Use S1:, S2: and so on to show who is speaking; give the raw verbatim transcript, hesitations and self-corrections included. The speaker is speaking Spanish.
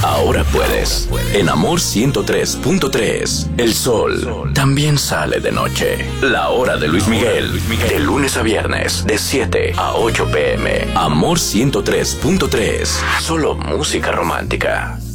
S1: Ahora puedes. En Amor ciento tres punto tres. El sol también sale de noche. La hora de Luis Miguel. De lunes a viernes, de siete a ocho pm. Amor ciento tres punto tres. Solo música romántica.